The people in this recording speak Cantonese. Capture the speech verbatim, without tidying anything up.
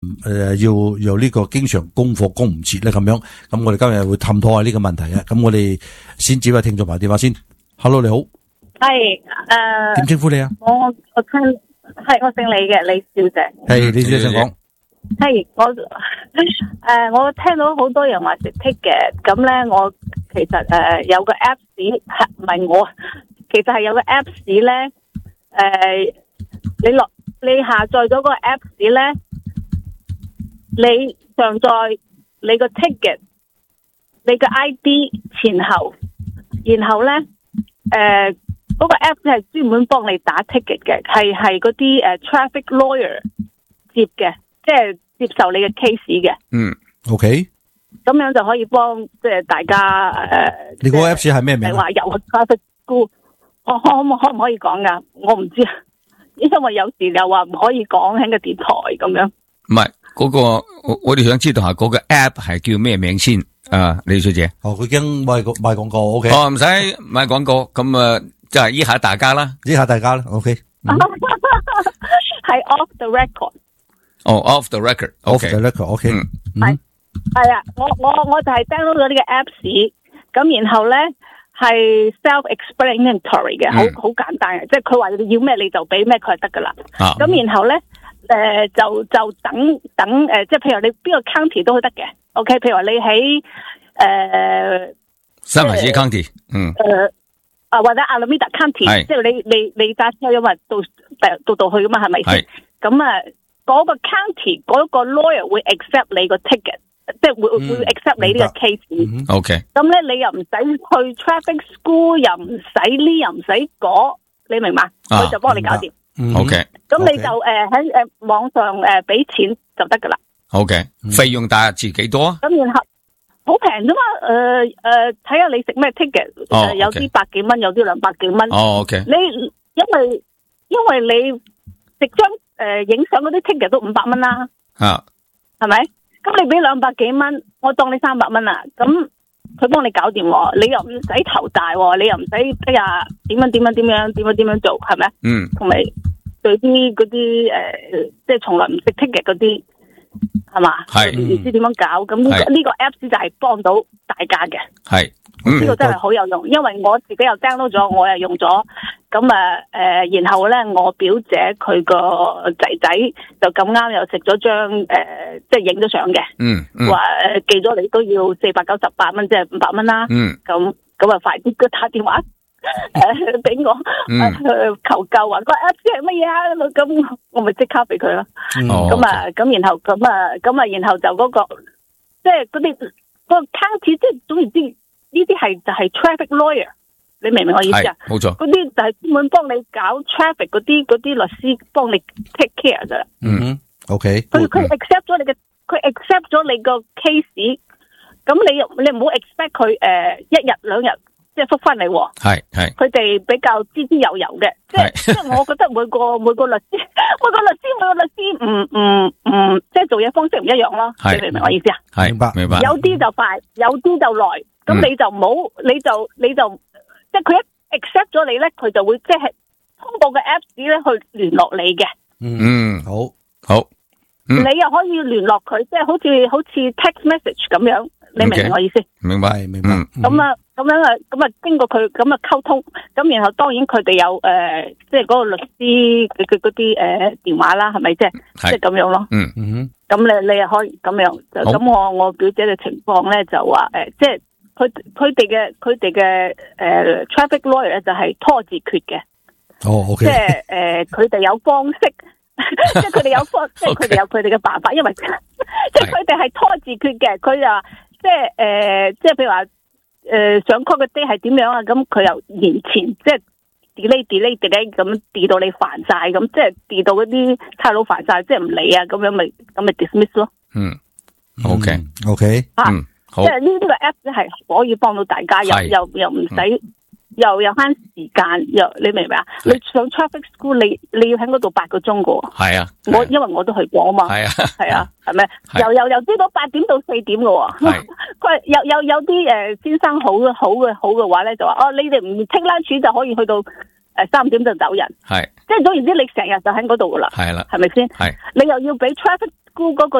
誒要有呢個經常供貨供唔切咧咁樣，咁我哋今日會探討下呢個問題啊。咁我哋先接下聽眾朋友電話先。Hello， 你好。 係誒。點稱呼你啊？ 我我聽係我姓李嘅，李小姐。 係李小姐想講。 係我誒、呃，我聽到好多人話食 ticket，咁咧我其實誒、呃、有個 apps 唔係我，其實係有個 apps 咧，誒、呃、你落你下載咗個 apps 咧，你上載你個 ticket， 你個 I D 前後，然後咧誒嗰個 apps 係專門幫你打 ticket 嘅，係係嗰啲誒 traffic lawyer 接嘅。即係接受你嘅 case 嘅， 嗯 ，OK， 咁樣就可以幫即係大家誒。呃、 你個 Apps 係咩名？ 係話有 traffic school，我可可可唔可以講噶？我唔知，因為有時又話唔可以講喺個電台咁樣。 唔係嗰個，我我哋想知道下嗰個 App 係叫咩名先啊，李小姐。 哦，佢驚賣賣廣告 ，OK。 哦，唔使賣廣告，咁啊，即係依下大家啦， 依下大家啦 ，OK。 係 off the record。 哦、oh, ，off the record，off、okay. the record，OK， 係係啊，我我我就係 download 咗呢個 apps， 咁然後咧係 self-explanatory 嘅，好好簡單嘅，即係佢話你要咩你就俾咩佢就得噶啦。咁、啊、然後咧誒、呃、就就等等誒、呃，即係譬如你邊個 county 都得嘅 ，OK， 譬如話你喺誒三藩市 county， 嗯， 誒啊或者 Alameda county， 即係你你你揸車因為到到到去噶嘛，係咪先？咁啊。嗰個 county 嗰個 lawyer 會 accept 你個 ticket， 即係會、嗯、會 accept 你呢個 case。OK。咁咧你又唔使去 traffic school， 又唔使呢，又唔使嗰，你明嘛？佢、啊、就幫你搞掂。 OK。 咁你就誒喺誒網上誒俾、呃、錢就得噶啦。 OK。費用大致幾多？咁然後好平啫嘛。誒、呃、誒，睇下你食咩 ticket，、哦呃、有啲百幾蚊，有啲兩百幾蚊。 哦 OK。 你因為因為你食張誒，影相嗰啲 ticket 都五百蚊啦，啊，係咪？咁你俾兩百幾蚊，我當你三百蚊啦。咁佢幫你搞掂，你又唔使頭大，你又唔使哎呀點樣點樣點樣點樣點樣做，係咪？嗯，同埋對啲嗰啲誒，即係從來唔識 ticket 嗰啲，係嘛？係唔知點樣搞？咁呢個呢個 apps 就係幫到大家嘅。係。呢、嗯、個真係好有用，因為我自己又 download 咗，我又用咗，咁啊誒，然後咧我表姐佢個仔仔就咁啱又食咗張誒，即係影咗相嘅，嗯，話、嗯、寄咗嚟都要四百九十八蚊，即係五百蚊啦，嗯，咁咁啊快啲佢打電話誒俾我，嗯、求救話個 app 係乜嘢啊，咁我咪即刻俾佢啦，咁啊咁然後咁啊咁啊然後就嗰、那個即係嗰啲個 county 即係總言之。呢啲係就係 traffic lawyer， 你明唔明我意思啊？冇錯，嗰啲就係專門幫你搞 traffic 嗰啲嗰啲律師幫你 take care 噶啦。嗯 ，OK。佢佢 accept 咗你嘅，佢 accept 咗你個 case， 咁你你唔好 expect 佢誒、呃、一日兩日即係復翻嚟。係係。佢哋比較滋滋悠悠嘅，即係即係我覺得每個每個律師每個律師每個律師唔唔唔即係做嘢方式唔一樣咯。你明唔明我意思啊？係明白明白。有啲就快，有啲就耐。咁、嗯、你就唔好，你就你就即係佢一 accept 咗你咧，佢就會即係通過個 apps 咧去聯絡你嘅。嗯，好，好。嗯、你又可以聯絡佢，即係好似好似 text message 咁樣，你明唔明我意思？明白，明白。咁啊，咁樣啊，咁啊，經過佢咁啊溝通，咁然後當然佢哋有誒、呃，即係嗰個律師佢佢嗰啲誒電話啦，係咪即係即係咁樣咯？嗯嗯。咁你你又可以咁樣，就咁我我表姐嘅情況咧就話誒、呃，即係。佢佢哋嘅佢哋嘅誒 traffic lawyer 咧就係拖字訣嘅，哦、oh, okay. 即係誒佢哋有方式，即係佢哋有方，即係佢哋有佢哋嘅辦法，因為即係佢哋係拖字訣嘅，佢就話即係誒、呃、即係譬如話誒、呃、上 call 嘅 day 係點樣啊？咁佢又延前，即係 delay delay delay 咁 delay 到你煩晒，咁即係 delay 到嗰啲差佬煩晒，即係唔理啊，咁樣咪咁咪 dismiss 咯。嗯 ，OK OK，嗯。即係呢個 app 咧係可以幫到大家，又又又唔使、嗯，又又慳時間，又你明唔明啊？你上 traffic school， 你你要喺嗰度八個鐘噶。係啊，我因為我都去過啊嘛。係啊，係啊，係咪？由由由朝早八點到四點噶。係，佢有有有啲誒先生好嘅好嘅好嘅話咧，就話哦，你哋唔 take lunch 就可以去到誒三點就走人。係，即係總言之，你成日就喺嗰度噶啦。係啦，係咪先？係，你又要俾 traffic 估嗰個